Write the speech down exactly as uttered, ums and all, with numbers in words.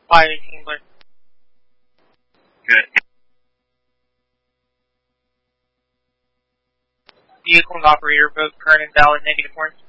five eighteen, but... Good. Vehicle and operator, both current and valid negative warrants.